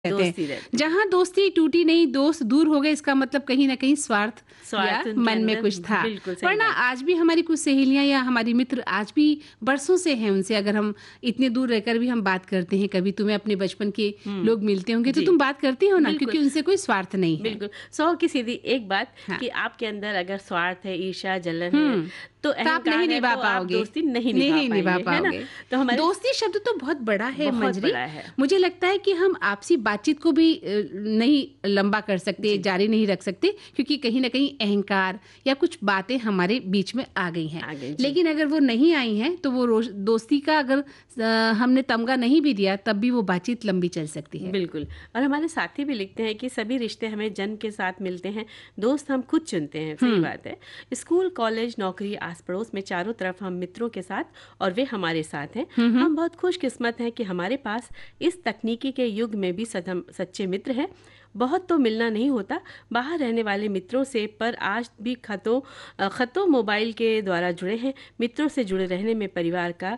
रहते दोस्ती हैं। रहती है। जहाँ दोस्ती टूटी नहीं, दोस्त दूर हो गए, इसका मतलब कहीं न कहीं स्वार्थ या स्वार्थ उनके मन में अंदर कुछ था। बिल्कुल सही वरना बात। आज भी हमारी कुछ सहेलियाँ या हमारी मित्र आज भी बरसों से हैं उनसे, अगर हम इतने दूर रहकर भी हम बात करते हैं, कभी तुम्हें अपने बचपन के लोग मिलते होंगे तो जी। तुम बात करती हो ना, बिल्कुल। क्योंकि उनसे कोई स्वार्थ नहीं है। बिल्कुल, 100 की सीधी एक बात हाँ। कि आपके अंदर अगर स्वार्थ है, ईर्ष्या, जलन है, हुँ। तो तो आप नहीं अहंकार है, निभा तो आप पाओगे, दोस्ती नहीं निभा नहीं निभा पाएँगे, है ना? पाओगे। तो हमारे दोस्ती शब्द तो बहुत बड़ा है बहुत मंजरी। बड़ा है। मुझे लगता है कि हम आपसी बातचीत को भी नहीं लंबा कर सकते, जी। जारी नहीं रख सकते, क्योंकि कहीं न कहीं अहंकार या कुछ बातें हमारे बीच में आ गई हैं। आ गई, जी। लेकिन अगर वो नहीं आई हैं, तो वो दोस्ती का अगर हमने तमगा नहीं भी दिया, तब भी वो बातचीत लंबी चल सकती है। बिल्कुल। और हमारे साथी भी लिखते हैं कि सभी रिश्ते हमें जन्म के साथ मिलते हैं, दोस्त हम खुद चुनते हैं। सही बात है। स्कूल, कॉलेज, नौकरी, आस-पड़ोस में चारों तरफ हम मित्रों के साथ और वे हमारे साथ हैं। हम बहुत खुशकिस्मत हैं कि हमारे पास इस तकनीकी के युग में भी सच्चे मित्र हैं। बहुत तो मिलना नहीं होता बाहर रहने वाले मित्रों से, पर आज भी खतों मोबाइल के द्वारा जुड़े हैं। मित्रों से जुड़े रहने में परिवार का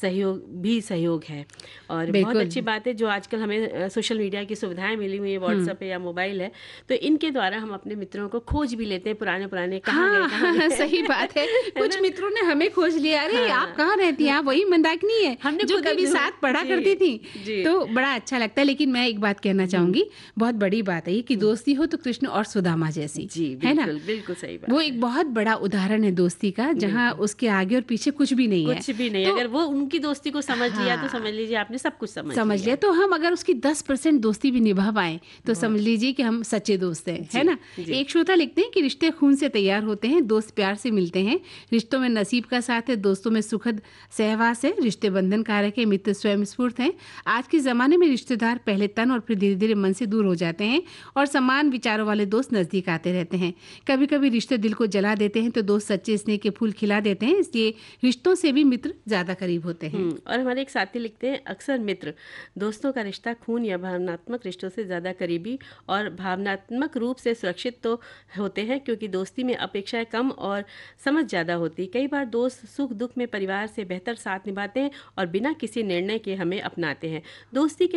सहयोग है। और बहुत बिल्कुल। अच्छी बात है जो आजकल हमें सोशल मीडिया की सुविधाएं मिली हुई है, व्हाट्सएप है या मोबाइल है, तो इनके द्वारा हम अपने मित्रों को खोज भी लेते हैं, पुराने कहाँ गए, कहाँ हाँ, गए। सही बात है। कुछ ना? मित्रों ने हमें खोज लिया, अरे हाँ। आप कहाँ रहती हैं, आप वही मंदाकिनी है हमने जो खुद ही कभी साथ पढ़ा जी, करती थी। जी। तो बड़ा अच्छा लगता है। लेकिन मैं एक बात कहना चाहूंगी, बहुत बड़ी बात है ये कि दोस्ती हो तो कृष्ण और सुदामा जैसी, जी, है ना? बिल्कुल, बिल्कुल सही बात वो है। एक बहुत बड़ा उदाहरण है दोस्ती का, जहाँ उसके आगे और पीछे कुछ भी नहीं है। कुछ भी नहीं, तो अगर वो उनकी दोस्ती को समझ लिया तो हाँ, समझ लीजिए आपने सब कुछ समझ समझ लिया। लिया। तो हम अगर उसकी 10% दोस्ती भी निभा पाएं तो समझ लीजिए कि हम सच्चे दोस्त हैं, है जी, ना? जी। एक श्रोता लिखते हैं कि रिश्ते खून से तैयार होते हैं, दोस्त प्यार से मिलते हैं, रिश्तों में नसीब का साथ है, दोस्तों में सुखद सहवास है, रिश्ते बंधन कारक है, मित्र स्वयं स्फूर्त हैं। आज के ज़माने में रिश्तेदार पहले तन और फिर धीरे धीरे मन से दूर हो जाते हैं और समान विचारों वाले दोस्त नज़दीक आते रहते हैं। कभी कभी रिश्ते दिल को जला देते हैं तो दोस्त सच्चे स्नेह के फूल खिला देते हैं, इसलिए रिश्तों से भी मित्र ज़्यादा करीब होते हैं। और हमारे एक साथी लिखते हैं, अक्सर मित्र दोस्तों का रिश्ता खून या भावनात्मक रिश्तों से ज़्यादा करीबी और भावनात्मक रूप से सुरक्षित तो होते हैं, क्योंकि दोस्ती में अपेक्षाएं कम और समझ ज़्यादा होती। कई बार दोस्त सुख दुख में परिवार से बेहतर साथ निभाते हैं और बिना किसी निर्णय के हमें अपनाते हैं। दोस्ती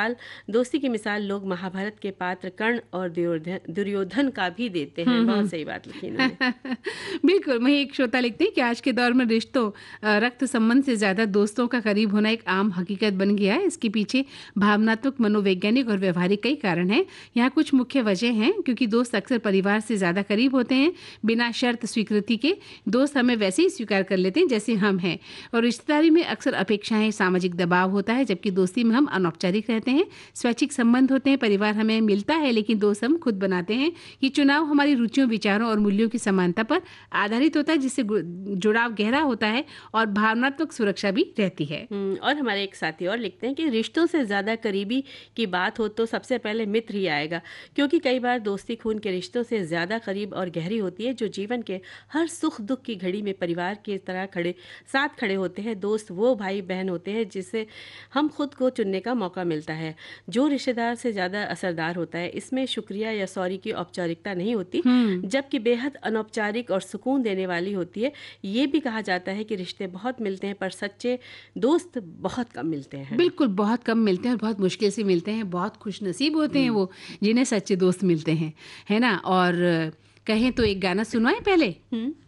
की मिसाल लोग महाभारत के पात्र कर्ण और दुर्योधन का भी देते हैं। बहुत सही बात लिखी इन्होंने। बिल्कुल। वहीं एक श्रोता लिखते हैं कि आज के दौर में रिश्तों रक्त संबंध से ज़्यादा दोस्तों का करीब होना एक आम हकीकत बन गया है। इसके पीछे भावनात्मक, मनोवैज्ञानिक और व्यवहारिक कई कारण हैं। यहाँ कुछ मुख्य वजह हैं, क्योंकि दोस्त अक्सर परिवार से ज़्यादा करीब होते हैं। बिना शर्त स्वीकृति के दोस्त हमें वैसे ही स्वीकार कर लेते हैं जैसे हम हैं, और रिश्तेदारी में अक्सर अपेक्षाएं, सामाजिक दबाव होता है, जबकि दोस्ती में हम अनौपचारिक रहते हैं, स्वैच्छिक संबंध होते हैं। परिवार हमें मिलता है लेकिन दोस्त हम खुद बनाते हैं। ये चुनाव हमारी रुचियों, विचारों और मूल्यों की समानता पर आधारित होता है, जिससे जुड़ाव गहरा होता है और भावनात्मक सुरक्षा भी रहती है। और हमारे एक साथी और लिखते हैं कि रिश्तों से ज़्यादा करीबी की बात हो तो सबसे पहले मित्र ही आएगा, क्योंकि कई बार दोस्ती खून के रिश्तों से ज़्यादा करीब और गहरी होती है, जो जीवन के हर सुख दुख की घड़ी में परिवार की तरह साथ खड़े होते हैं। दोस्त वो भाई बहन होते हैं जिससे हम खुद को चुनने का मौका मिलता है। जो रिश्तेदार से ज़्यादा असरदार होता है, इसमें शुक्रिया या सॉरी की औपचारिकता नहीं होती, जबकि बेहद अनौपचारिक और सुकून देने वाली होती है। ये भी कहा जाता है कि रिश्ते बहुत मिलते हैं पर सच्चे दोस्त बहुत कम मिलते हैं। बिल्कुल, बहुत कम मिलते हैं और बहुत मुश्किल से मिलते हैं। बहुत खुशनसीब होते हैं वो जिन्हें सच्चे दोस्त मिलते हैं, है ना? और कहें तो एक गाना सुनवाएं पहले।